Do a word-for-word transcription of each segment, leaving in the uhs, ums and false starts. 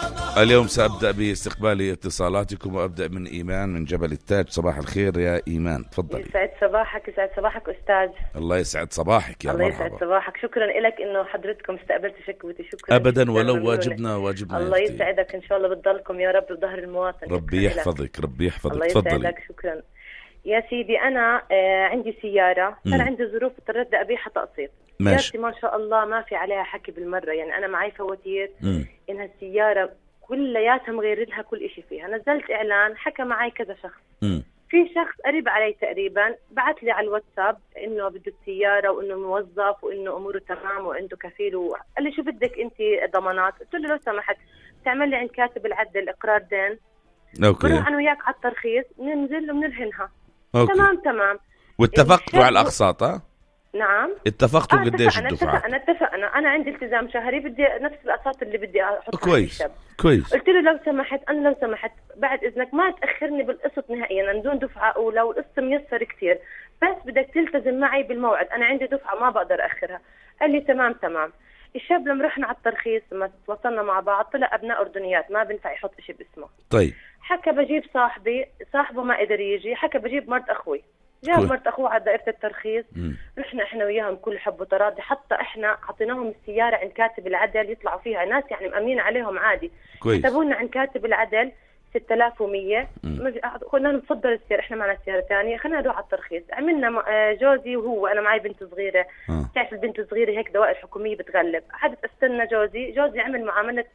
اليوم سأبدأ باستقبال اتصالاتكم وأبدأ من إيمان من جبل التاج. صباح الخير يا إيمان، تفضلي. يسعد صباحك. يسعد صباحك أستاذ. الله يسعد صباحك يا الله مرحبا. يسعد صباحك. شكرا لك إنه حضرتكم استقبلت شكوتي. شكرا أبدا، ولو واجبنا واجبنا. الله يسعدك، إن شاء الله بتضلكم يا رب بظهر المواطن. ربي يحفظك، ربي يحفظك. الله تفضلي. يسعدك. شكرا يا سيدي. أنا آه عندي سيارة، كان عندي ظروف اضطريت أبيعها تقسيط. سيارتي ما شاء الله ما في عليها حكي بالمرة، يعني أنا معي فواتير إنها السيارة كلياتها مغير لها كل إشي فيها. نزلت إعلان، حكى معي كذا شخص. م. في شخص قريب علي تقريبا بعت لي على الواتساب إنه بده السيارة وإنه موظف وإنه أموره تمام وعنده كفيل، وقال لي شو بدك أنت ضمانات؟ قلت له لو سمحت تعمل لي عند كاتب العدل إقرار دين، أوكي، بروح أنا وياك على الترخيص ننزل وبنرهنها. أوكي. تمام تمام. واتفقتوا على الأقساط؟ ها نعم اتفقتوا. آه قديش اتفقنا الدفعة؟ اتفقنا اتفقنا أنا عندي التزام شهري، بدي نفس الأقساط اللي بدي أحطها. كويس كويس. قلت له لو سمحت أنا لو سمحت بعد إذنك ما تأخرني بالقسط نهائيا، أنا دون دفعة أولى والقسط ميسر كتير، بس بدك تلتزم معي بالموعد، أنا عندي دفعة ما بقدر أخرها. قال لي تمام تمام. الشاب لما رحنا على الترخيص لما وصلنا مع بعض طلع أبناء أردنيات، ما بنفع يحط إشي باسمه. طيب حكى بجيب صاحبي، صاحبه ما قدر يجي، حكى بجيب مرت أخوي، جاب مرت أخوه على دائرة الترخيص. مم. رحنا إحنا وياهم كل حب وتراضي، حتى إحنا عطيناهم السيارة عند كاتب العدل يطلعوا فيها ناس يعني مأمين عليهم عادي. كتبونا عند كاتب العدل ستة آلاف ومية، قلنا نفضل السيارة، إحنا معنا سيارة ثانية، خلينا نروح على الترخيص. عملنا جوزي وهو، أنا معي بنت صغيرة. آه. تعرف البنت الصغيرة هيك دوائر حكومية بتغلب. قعدت أستنى جوزي، جوزي عمل معاملة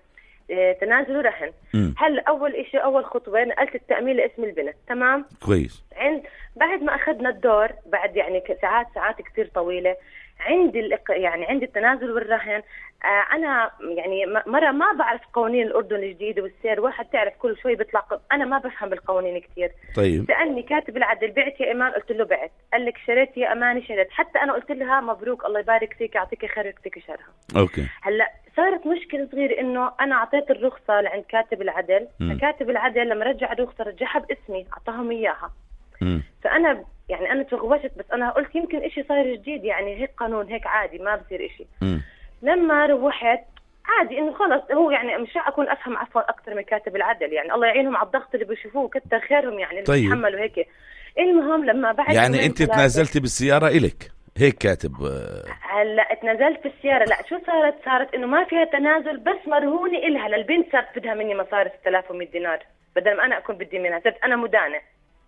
تنازل ورهن. هل أول إشي أول خطوة نقلت التأمين لاسم البنت. تمام كويس. عند بعد ما أخذنا الدور بعد يعني ساعات ساعات كتير طويلة عندي يعني عندي التنازل والرهن. آه أنا يعني مرة ما بعرف قوانين الأردن الجديدة والسير، واحد تعرف كل شوي بيطلع، أنا ما بفهم بالقوانين كتير. طيب سألني كاتب العدل بعت يا إيمان؟ قلت له بعت. قال لك شريت يا أماني؟ شريت. حتى أنا قلت لها مبروك الله يبارك فيك يعطيك خير ويكفيك شرها. أوكي. هلا صارت مشكلة صغيرة إنه أنا أعطيت الرخصة لعند كاتب العدل، فكاتب العدل لما رجع الرخصة رجعها باسمي، أعطاهم إياها. م. فأنا يعني أنا تغوشت، بس أنا قلت يمكن إشي صاير جديد، يعني هيك قانون هيك عادي ما بصير إشي. م. لما روحت عادي إنه خلص هو يعني مش راح أكون أفهم عفوا أكتر من كاتب العدل، يعني الله يعينهم على الضغط اللي بيشوفوه، كتر خيرهم يعني اللي طيب. بيتحملوا هيك. المهم لما بعد يعني أنت تنازلتي بالسيارة إلك هيك كاتب؟ هلا اتنازلت في السيارة. لا شو صارت؟ صارت إنه ما فيها تنازل، بس مرهونة إلها للبنت، صارت بدها مني مصاري ستة آلاف ومية دينار بدل ما أنا أكون بدي منها، صرت أنا مدانة.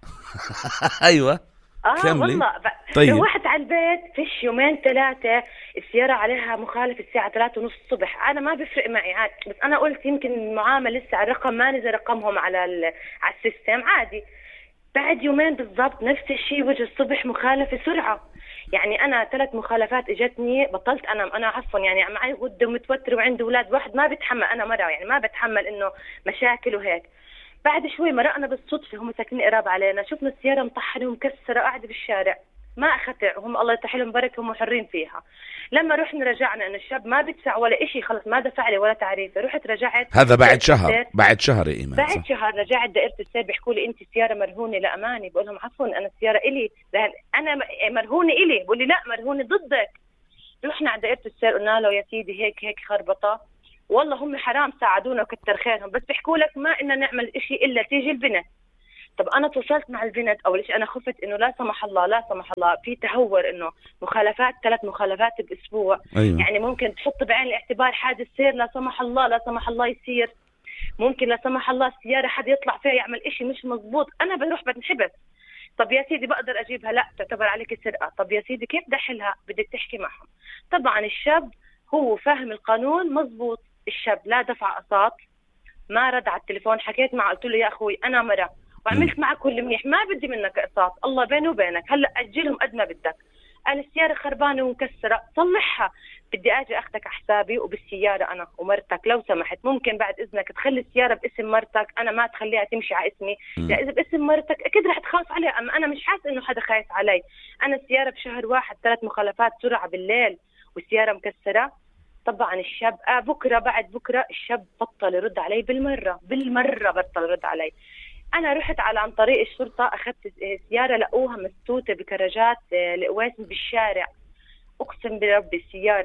أيوة آه كملي. والله ب... طيب. روحت على البيت فيش يومين ثلاثة السيارة عليها مخالف الساعة ثلاثة ونص الصبح. أنا ما بفرق معي عادي، بس أنا قلت يمكن المعاملة لسه الرقم ما نزل رقمهم على ال... على السيستم عادي. بعد يومين بالضبط نفس الشيء، وجه الصبح مخالفة سرعة. يعني أنا ثلاث مخالفات إجتني، بطلت أنا أنا عفوا يعني معي غدة ومتوتر وعندي أولاد، واحد ما بتحمل، أنا مرة يعني ما بتحمل إنه مشاكل وهيك. بعد شوي مرقنا بالصدفة، هم ساكنين قراب علينا، شفنا السيارة مطحنة ومكسرة قاعدة بالشارع، ما أخطع، هم الله يتحلهم بركة هم حرين فيها. لما رحنا رجعنا إن الشاب ما بدفع ولا إشي، خلص ما دفع لي ولا تعريفة. رحت رجعت هذا بعد شهر بعد شهر يا إيمان بعد شهر رجعت دائرة السير، بيحكوا لي أنت السيارة مرهونة لأماني. بقول لهم عفوا أنا السيارة إلي، أنا مرهونة إلي. بقول لي لا مرهونة ضدك. رحنا على دائرة السير قلنا له يا سيدي هيك هيك خربطة، والله هم حرام ساعدونا وكتر خيرهم، بس بيحكوا لك ما إننا نعمل إشي إلا تيجي البنت. طب أنا تواصلت مع البنت، أول شيء أنا خفت إنه لا سمح الله لا سمح الله في تهور، إنه مخالفات ثلاث مخالفات بأسبوع. أيوة. يعني ممكن تحط بعين الاعتبار حادث سير لا سمح الله لا سمح الله يصير، ممكن لا سمح الله السيارة حد يطلع فيها يعمل إشي مش مزبوط، أنا بروح بنحبس. طب يا سيدي بقدر أجيبها؟ لا تعتبر عليك سرقة. طب يا سيدي كيف دحلها؟ بدك تحكي معهم. طبعا الشاب هو فاهم القانون مزبوط، الشاب لا دفع أقساط، ما رد على التليفون، حكيت معه قلت له يا أخوي أنا مرة وعملت معك كل منيح، ما بدي منك أقساط، الله بيني وبينك هلأ أجلهم قد ما بدك. قال السيارة خربانة ومكسرة، صلحها، بدي أجي أخدك على حسابي وبالسيارة أنا ومرتك، لو سمحت ممكن بعد إذنك تخلي السيارة باسم مرتك، أنا ما تخليها تمشي على اسمي، لا إذا باسم مرتك أكيد رح تخاف عليها، أما أنا مش حاسس إنه حدا خايف علي. أنا السيارة بشهر واحد ثلاث مخالفات سرعة بالليل والسيارة مكسرة. طبعا الشاب آه بكرة بعد بكرة الشاب بطل يرد علي بالمرة بالمرة بطل يرد علي. أنا رحت على عن طريق الشرطة، أخذت سيارة لقوها مستوتة بكراجات القواسم بالشارع، أقسم بربي السيارة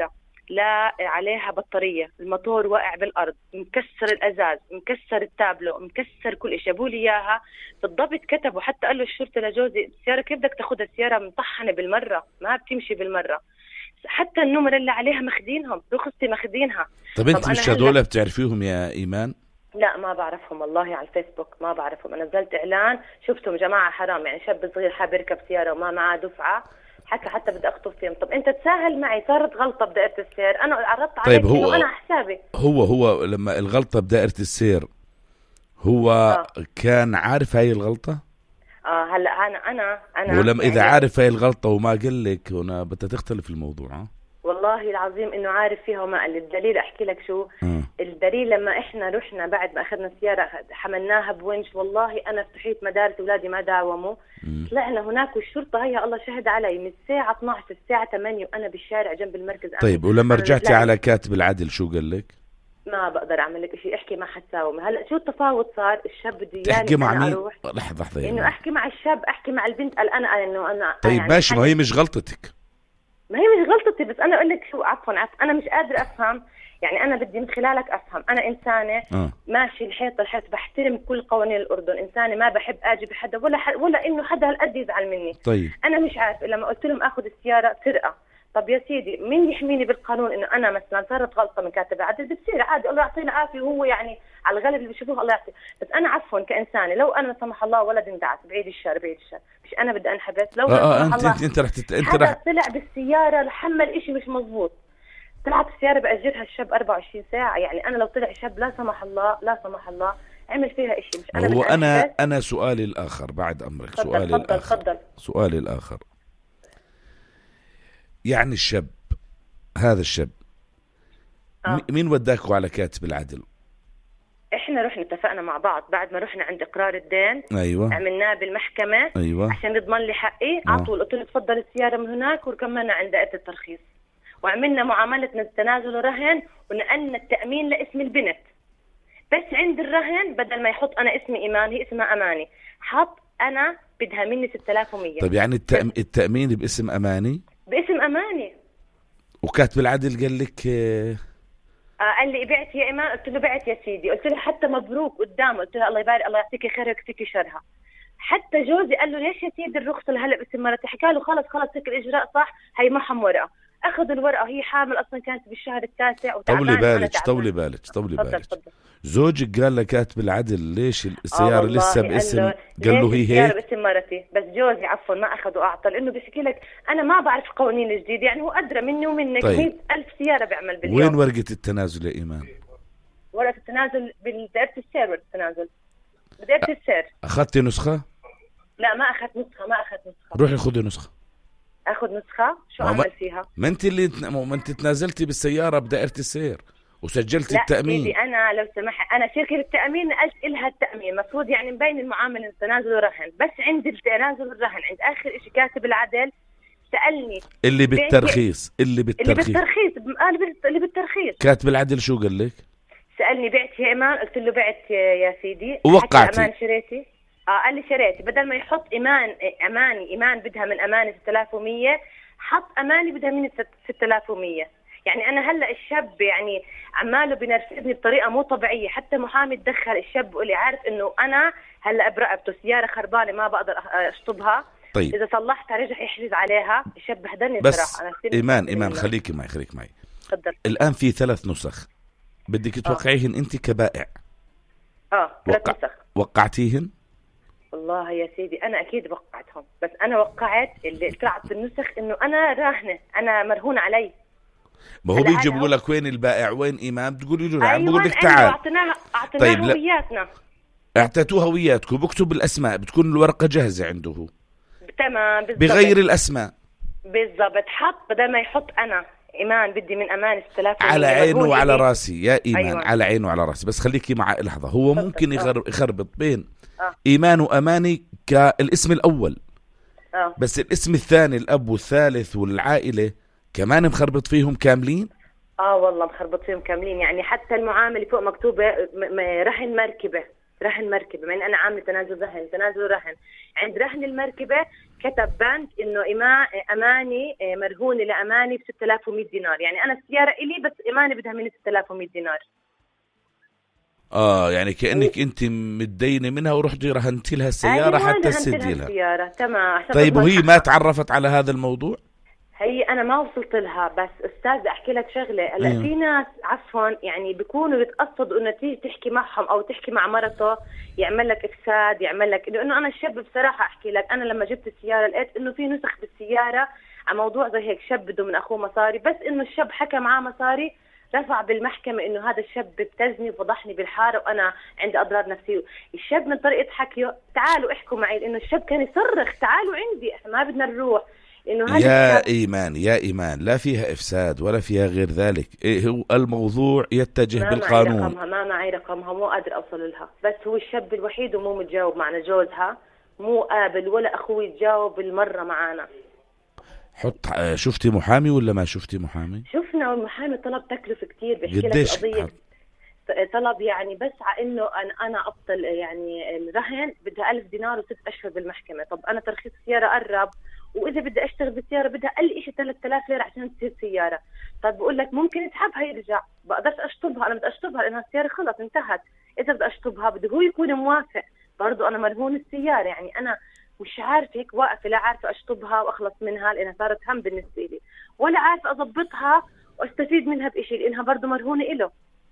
لا عليها بطارية، الموتور واقع بالأرض، مكسر الأزاز، مكسر التابلو، مكسر كل شيء. أبولي إياها بالضبط كتبوا، حتى قال له الشرطة لجوزي السيارة كيف بدك تاخدها، السيارة مطحنة بالمرة ما بتمشي بالمرة، حتى النمر اللي عليها مخدينهم، رخصتي مخدينها. طب انت مش هدول بتعرفيهم يا إيمان؟ لا ما بعرفهم والله، على الفيسبوك ما بعرفهم. أنا نزلت إعلان شفتهم جماعة حرام، يعني شاب صغير حاب يركب سيارة وما معاه دفعة، حكى حتى بدي أخطف فيهم. طب أنت تساهل معي، صارت غلطة بدائرة السير، أنا عرضت عليك. طيب هو أنا حسابي هو هو لما الغلطة بدائرة السير هو آه. كان عارف هاي الغلطة؟ اه هلا انا انا انا ولما يعني اذا عارف هاي الغلطة وما قال لك هنا بدها تختلف الموضوع. ها؟ والله العظيم انه عارف فيها وما قال. الدليل احكي لك شو م. الدليل لما احنا رحنا بعد ما اخذنا السياره حملناها بونش، والله انا فتحيت مدارس اولادي ما داوموا، طلعنا هناك والشرطه هي الله شهد علي من الساعه اثنعش الساعه ثمانية وانا بالشارع جنب المركز. طيب ولما رجعتي على كاتب العدل شو قال لك؟ ما بقدر اعمل لك شيء، احكي مع حساوم. هلا شو التفاوض صار؟ الشاب بده يعني تحكي مع مين؟ لحظه لحظه انه يعني احكي مع الشاب، احكي مع البنت، قال انا انه انا طيب يعني ماشي، ما هي مش غلطتك. ما هي مش غلطتي، بس انا اقول لك شو، عفوا عفوا انا مش قادر افهم، يعني انا بدي من خلالك افهم. انا انسانه آه. ماشي الحيط الحيط، بحترم كل قوانين الاردن، انسانه ما بحب اجي بحدا ولا ح... ولا انه حدا هالقد يزعل مني. طيب انا مش عارف لما قلت لهم اخذ السياره سرقه، طب يا سيدي مين يحميني بالقانون انه انا مثلا صارت غلطه من كاتب العدل بتصير عادي، الله يعطينا عافيه، وهو يعني على الغلب اللي بيشوفوه الله يعطيه. بس انا عفوا كانسانه لو انا لا سمح الله ولد اندعس بعيد الشارع بعيد الشارع، مش انا بدي انحبس؟ لو اه انت انت انت رح تت... انت رح طلع بالسياره لحمل إشي مش مزبوط، طلعت السياره باجرها الشاب أربعة وعشرين ساعه، يعني انا لو طلع شاب لا سمح الله لا سمح الله عمل فيها إشي، مش انا هو انا انا سؤالي الاخر بعد امرك، فضل سؤالي فضل الاخر فضل. سؤالي الاخر يعني الشاب هذا الشاب آه. مين وداكوا على كاتب العدل؟ احنا رحنا اتفقنا مع بعض بعد ما رحنا عند اقرار الدين. ايوه عملناه بالمحكمه. ايوه عشان يضمن لي حقي. آه. عطول قلت له تفضل السياره من هناك، وكملنا عند دائره الترخيص وعملنا معامله التنازل الرهن، ونقلنا التامين لاسم البنت، بس عند الرهن بدل ما يحط انا اسمي ايمان هي اسمها اماني، حط انا بدها مني ستة آلاف ومية. طيب يعني التأم... التامين باسم اماني؟ باسم اماني. وكاتب العدل قال لك آه قال لي بعت يا ايمان، قلت له بعت يا سيدي، قلت له حتى مبروك قدامه، قلت له الله يبارك الله يعطيكي خير ويكفيكي شرها. حتى جوزي قال له ليش يا سيدي الرخصه اللي هلا باسم مرتي؟ حكى له خلص خلص هيك الاجراء صح، هي معهم ورقه. اخذ الورقه، هي حامل اصلا كانت بالشهر التاسع وتعبانه. طولي بالك طولي بالك طولي بالك زوجك قال لكاتب العدل ليش السياره آه لسه باسم؟ قال له هي هيك باسم مرتي، بس جوزي عفوا ما اخذ واعطى، لانه بيحكي لك انا ما بعرف القوانين الجديده، يعني هو ادرى مني ومنك. طيب. مئة ألف سياره بيعمل باليوم. وين ورقه التنازل يا ايمان؟ ورقه التنازل بدائره السير. ورقه التنازل بدائره السير. اخذتي نسخه؟ لا ما اخذت نسخه ما اخذت نسخه. روحي خذي نسخه. اخذ نسخه؟ شو اعمل فيها؟ ما انت اللي ما انت تنازلتي بالسياره بدائره السير وسجلت لا التأمين. لا أنا لو سمحت أنا شركة التأمين نقلت إلها التأمين، مفروض يعني مبين المعاملة التنازل والرهن، بس عند التنازل والرهن عند آخر إشي كاتب العدل سألني اللي بالترخيص اللي بالترخيص اللي بالترخيص اللي بالترخيص كاتب العدل شو قال لك؟ سألني بعت يا إيمان، قلت له بعت يا سيدي. ووقعتي؟ أمان شريتي. آه قال لي شريتي، بدل ما يحط إيمان أماني إيمان بدها من أماني ستة آلاف ومية، حط أماني بدها من ستة آلاف ومية. يعني أنا هلأ الشاب يعني عماله بنرفزني بطريقة مو طبيعية، حتى محامي تدخل الشاب بقول لي عارف إنه أنا هلأ برقبته سيارة خربانة ما بقدر أشطبها. طيب. إذا صلحتها رجع يحجز عليها. الشاب بهدلني بس صراحة. أنا إيمان إيمان خليكي معي خليكي معي. تفضل. الآن في ثلاث نسخ بدك توقعيهن أنت كبائع. آه ثلاث وقع... نسخ. وقعتيهن؟ والله يا سيدي أنا أكيد وقعتهم، بس أنا وقعت اللي طلعت بالنسخ إنه أنا راهنة، أنا مرهون علي. ما هو بيجي بيقول لك وين البائع وين إيمان، بتقولي له نعم. أيوة بقول لك تعال. أعطيناها أعطيناها طيب هوياتنا. اعطيتوها هوياتكم، بكتب الأسماء، بتكون الورقة جاهزة عنده. تمام بالضبط. بغير الأسماء بالضبط. حط بدل ما يحط أنا إيمان بدي من أمان ستة على عينه وعلى راسي يا إيمان. أيوة. على عينه وعلى راسي، بس خليكي مع لحظة. هو ممكن يخربط بين آه. إيمان وأماني كالاسم الأول. آه. بس الاسم الثاني الأب والثالث والعائلة كمان مخربط فيهم كاملين. اه والله مخربط فيهم كاملين، يعني حتى المعامله فوق مكتوبه رهن مركبه، رهن مركبة، بما إن أنا عاملة تنازل رهن تنازل رهن عند رهن المركبة كتب بنك إنه إما أماني مرهونة لأماني ب ستة آلاف ومئة دينار، يعني أنا السيارة إلي بس أماني بدها مني ستة آلاف ومئة دينار. اه يعني كأنك انت متدينة منها ورحتي رهنتي لها السيارة أيوة حتى تسدي لها السيارة. تمام. طيب وهي ما تعرفت على هذا الموضوع؟ هي انا ما وصلت لها. بس استاذ احكي لك شغله، هلا أيوة. في ناس عفوا يعني بيكونوا بتقصدوا انه تيجي تحكي معهم او تحكي مع مرته يعمل لك افساد، يعمل لك انه انا الشاب بصراحه احكي لك، انا لما جبت السياره لقيت انه في نسخ بالسياره على موضوع زي هيك، شاب بده من اخوه مصاري، بس انه الشاب حكى معاه مصاري، رفع بالمحكمة إنه هذا الشاب بتزني وفضحني بالحارة وأنا عندي أضرار نفسية. الشاب من طريقة حكيه تعالوا احكوا معي، لأنه الشاب كان يصرخ تعالوا عندي إحنا ما بدنا نروح. إنه هذا يا الشاب... إيمان يا إيمان لا فيها إفساد ولا فيها غير ذلك، إيه هو الموضوع يتجه ما بالقانون. معي رقمها ما معي رقمها مو قادر أوصل لها، بس هو الشاب الوحيد ومو متجاوب معنا، جوزها مو قابل ولا أخوي يتجاوب بالمرة معنا. حط شفتي محامي ولا ما شفتي محامي؟ شفنا، والمحامي طلب تكلف كتير، بيحكي لك القضية طلب يعني بس على انه انا انا ابطل يعني الرهن بدها ألف دينار وست اشهر بالمحكمه. طب انا ترخيص السياره قرب، واذا بدي اشتغل بالسياره بدها اقل شيء ثلاثة آلاف ليره عشان تصير سياره. طب بقول لك ممكن يسحبها يرجع، بقدرش اشطبها، انا بدي اشطبها لانها السياره خلص انتهت، اذا بدي اشطبها بده هو يكون موافق، برضه انا مرهون السياره، يعني انا مش عارفه هيك واقفه، لا عارفه اشطبها واخلص منها لانها صارت هم بالنسبه لي، ولا عارفه اضبطها واستفيد منها بشيء لانها برضه مرهونه إله.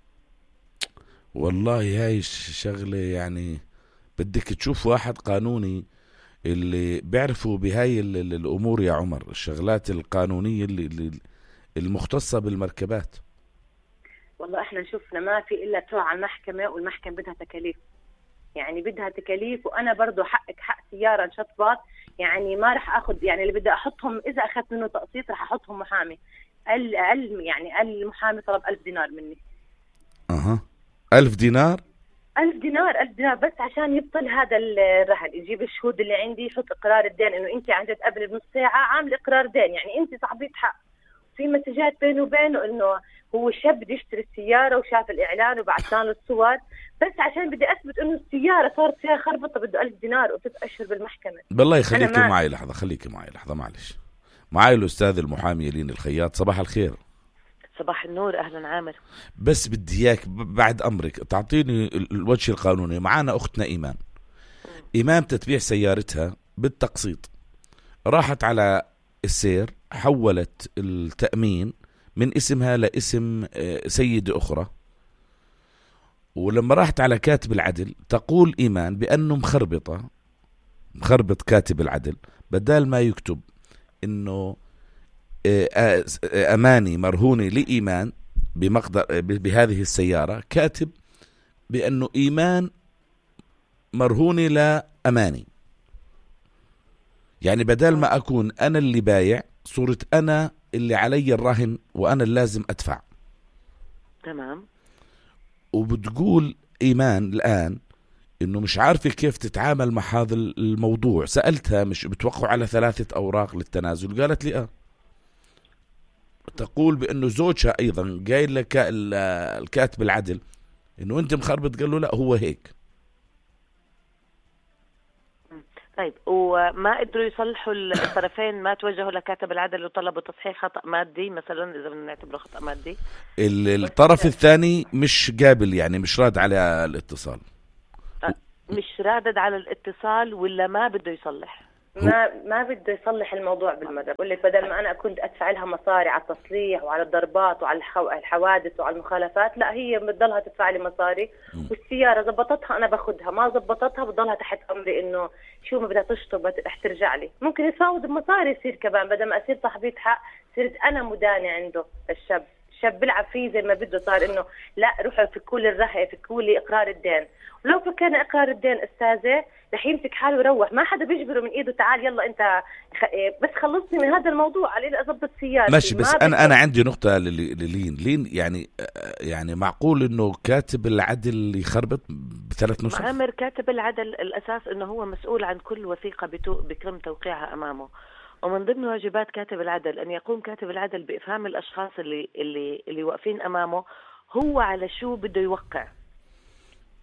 والله هاي الشغلة يعني بدك تشوف واحد قانوني اللي بيعرفوا بهاي الأمور يا عمر، الشغلات القانونية اللي, اللي المختصة بالمركبات. والله احنا شفنا ما في إلا تروح على المحكمة، والمحكمة بدها تكاليف، يعني بدها تكاليف، وأنا برضو حقك حق سيارة شطبات، يعني ما رح أخذ، يعني اللي بدي أحطهم إذا أخذت منه تقسيط رح أحطهم محامي، أقل أقل يعني أقل محامي طلب ألف دينار مني. أها ألف دينار ألف دينار ألف دينار بس عشان يبطل هذا الرهن، يجيب الشهود اللي عندي، يحط إقرار الدين إنه أنت عن جد قبل بنص ساعة عامل إقرار دين، يعني أنت صاحبة حق. في مسجات بينه وبينه إنه هو شاب بده يشتري السيارة وشاف الإعلان وبعث له الصور، بس عشان بدي أثبت إنه السيارة صارت فيها خربطة بده ألف دينار وست أشهر بالمحكمة. بالله يخليكي ما... معي لحظة، خليكي معي لحظة معلش. معي الأستاذ المحامي يلين الخياط. صباح الخير. صباح النور. أهلا عامر. بس بدي إياك بعد أمرك تعطيني الوجه القانوني. معانا أختنا إيمان. إيمان تتبيع سيارتها بالتقسيط، راحت على السير، حولت التأمين من اسمها لاسم سيدة أخرى، ولما راحت على كاتب العدل تقول إيمان بأنه مخربطة مخربط كاتب العدل، بدال ما يكتب إنه أماني مرهونة لإيمان بمقدر بهذه السيارة، كاتب بأنه إيمان مرهونة لأماني. يعني بدال ما أكون أنا اللي بايع صورت أنا اللي علي الرهن وأنا اللي لازم أدفع. تمام. وبتقول إيمان الآن إنه مش عارفة كيف تتعامل مع هذا الموضوع. سألتها مش بتوقعوا على ثلاثة أوراق للتنازل؟ قالت لي آه. تقول بأنه زوجها أيضا قايل لك الكاتب العدل إنه أنت مخربط، قال له لا هو هيك. طيب وما قدروا يصلحوا الطرفين؟ ما توجهوا لكاتب العدل وطلبوا تصحيح خطأ مادي مثلا، إذا بدنا نعتبره خطأ مادي؟ الطرف الثاني مش قابل، يعني مش راد على الاتصال. مش رادد على الاتصال ولا ما بده يصلح؟ ما ما بده يصلح الموضوع بالمرة. بقول لك بدل ما أنا كنت أدفع لها مصاري على التصليح وعلى الضربات وعلى الحوادث وعلى المخالفات، لا هي بتضلها تدفع لي مصاري، والسيارة زبطتها أنا باخدها، ما زبطتها بتضلها تحت أمري إنه شو ما بدها تشطب رح ترجع لي. ممكن يتفاوض بمصاري يصير كمان، بدل ما أصير صاحبة حق صرت أنا مدانة عنده. الشاب الشاب بيلعب فيه زي ما بده، صار إنه لا روحوا فكوا لي الرهن، فكوا لي إقرار الدين. ولو فكرنا إقرار الدين أستاذة رح يمسك حاله ويروح، ما حدا بيجبره من ايده تعال يلا انت بس خلصني من هذا الموضوع علي اضبط سيارتي. ماشي، بس انا انا عندي نقطه للين لين يعني يعني معقول انه كاتب العدل يخربط بثلاث نسخ؟ عامر كاتب العدل الاساس انه هو مسؤول عن كل وثيقه بيتم توقيعها امامه، ومن ضمن واجبات كاتب العدل ان يقوم كاتب العدل بافهام الاشخاص اللي اللي اللي واقفين امامه هو على شو بده يوقع.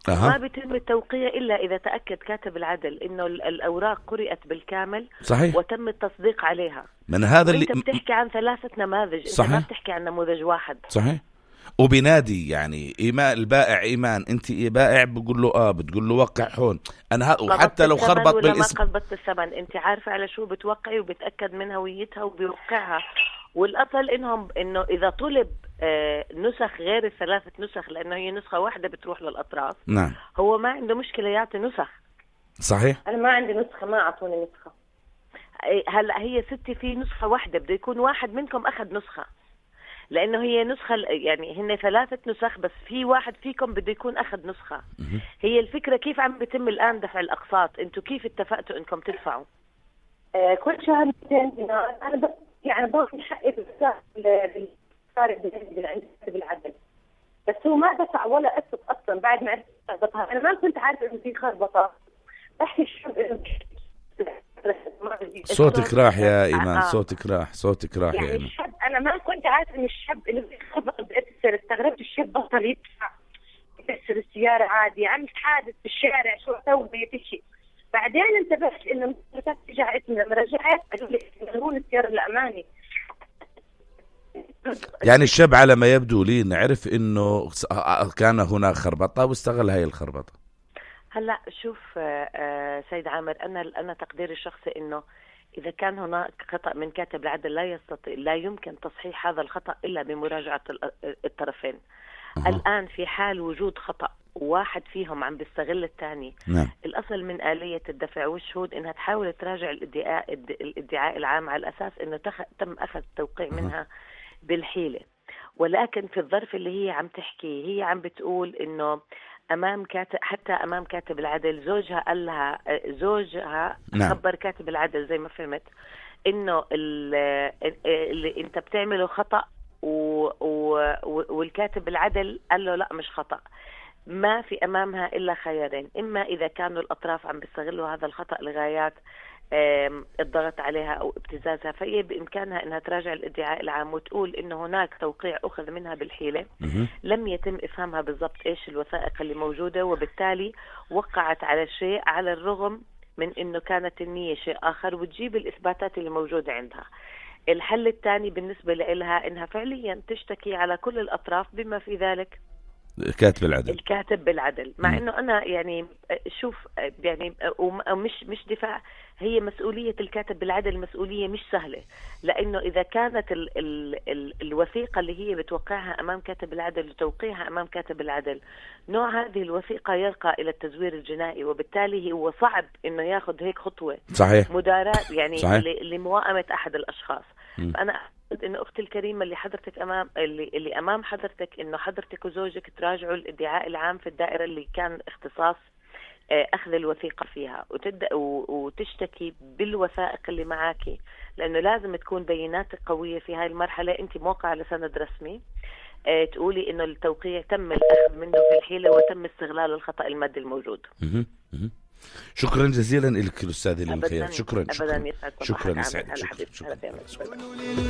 أه. ما بيتم التوقيع إلا إذا تأكد كاتب العدل إنه الأوراق قرأت بالكامل. صحيح. وتم التصديق عليها. من هذا اللي أنت بتحكي عن ثلاثة نماذج. صحيح. أنت ما بتحكي عن نموذج واحد. صحيح. وبنادي يعني إيمان البائع إيمان أنت بائع بقول له آه بتقول له وقع هون أنا ه... وحتى لو خربط بالاسم ولا ما خربطت الثمن أنت عارفة على شو بتوقعي وبتأكد من هويتها وبيوقعها. والأصل إنهم إنه إذا طلب آه نسخ غير الثلاثة نسخ لأنه هي نسخة واحدة بتروح للأطراف. نعم. هو ما عنده مشكلة يعطي نسخ. صحيح. أنا ما عندي نسخة ما أعطوني نسخة. هلا هي ستي في نسخة واحدة بده يكون واحد منكم أخذ نسخة لأنه هي نسخة يعني هن ثلاثة نسخ بس في واحد فيكم بده يكون أخذ نسخة. هي الفكرة كيف عم بيتم الآن دفع الأقساط؟ أنتوا كيف اتفقتوا إنكم تدفعوا؟ آه كل شهر مئتين دينار. أنا بس يعني باخذ حقي بالصار عند كاتب العدل بس هو ما دفع ولا قسط أصلا بعد ما عرفت خربطها. أنا ما كنت عارفة إنه في خربطة. بحكي شو صوتك راح يا إيمان. صوتك راح صوتك راح يعني يا إيمان. الشاب أنا ما كنت عارفة إن الشاب اللي خربط بأسر استغربت الشاب بطل يدفع يكسر السيارة عادي عمل حادث في الشارع شو أسوي بشي. بعدين انتبهت إنه رجع اسمي لما رجعت قالوا لي يغيرون السيارة الأماني. يعني الشاب على ما يبدو لي نعرف إنه كان هناك خربطة واستغل هاي الخربطة. هلا شوف سيد عامر أنا أنا تقديري الشخصي إنه إذا كان هناك خطأ من كاتب العدل لا يستطيع لا يمكن تصحيح هذا الخطأ إلا بمراجعة الطرفين. أه. الآن في حال وجود خطأ واحد فيهم عم بيستغل الثاني. نعم. الأصل من آلية الدفع والشهود إنها تحاول تراجع الادعاء الادعاء العام على الأساس إنه تخ... تم أخذ توقيع منها بالحيلة. ولكن في الظرف اللي هي عم تحكي هي عم بتقول إنه أمام كاتب حتى أمام كاتب العدل زوجها قال لها زوجها نعم. خبر كاتب العدل زي ما فهمت إنه اللي أنت بتعمله خطأ و... و... والكاتب العدل قال له لا مش خطأ. ما في أمامها إلا خيارين. إما إذا كانوا الأطراف عم بيستغلوا هذا الخطأ لغايات الضغط عليها أو ابتزازها فهي بإمكانها أنها تراجع الادعاء العام وتقول إنه هناك توقيع أخذ منها بالحيلة لم يتم إفهامها بالضبط إيش الوثائق اللي موجودة وبالتالي وقعت على شيء على الرغم من إنه كانت النية شيء آخر وتجيب الإثباتات اللي موجودة عندها. الحل الثاني بالنسبة لها إنها فعليا تشتكي على كل الأطراف بما في ذلك كاتب العدل الكاتب بالعدل مع م. انه انا يعني شوف يعني ومش مش دفاع هي مسؤولية الكاتب بالعدل مسؤولية مش سهلة لانه اذا كانت ال ال ال الوثيقة اللي هي بتوقعها امام كاتب العدل وتوقيعها امام كاتب العدل نوع هذه الوثيقة يرقى الى التزوير الجنائي وبالتالي هو صعب انه ياخذ هيك خطوة صحيح مداراة يعني صحيح. لمواءمة احد الاشخاص. م. فانا إنه أختي الكريمة اللي حضرتك أمام اللي اللي أمام حضرتك إنه حضرتك وزوجك تراجعوا الادعاء العام في الدائرة اللي كان اختصاص أخذ الوثيقة فيها وتبدأ وتشتكي بالوثائق اللي معاكي لأنه لازم تكون بياناتك قوية في هاي المرحلة. أنت موقعة لسند رسمي تقولي إنه التوقيع تم الأخذ منه في الحيلة وتم استغلال الخطأ المادي الموجود. شكرا جزيلا لك الأستاذ الخير. شكرا أبدا شكرا شكرا شكرا, شكرا.